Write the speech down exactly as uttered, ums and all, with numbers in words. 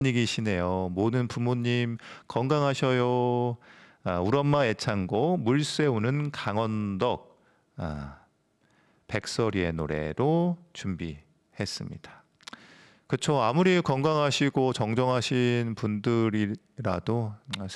분위기시네요. 모든 부모님 건강하셔요. 아, 우리 엄마 애창곡 물새 우는 강원덕, 아, 백설이의 노래로 준비했습니다. 그쵸. 아무리 건강하시고 정정하신 분들이라도